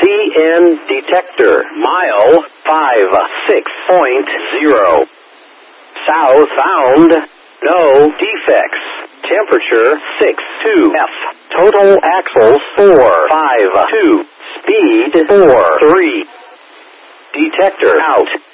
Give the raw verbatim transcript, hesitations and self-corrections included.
C N detector. Mile five six point zero. Southbound. No defects. Temperature six two F. Total axles four five two. Speed four three. Detector out.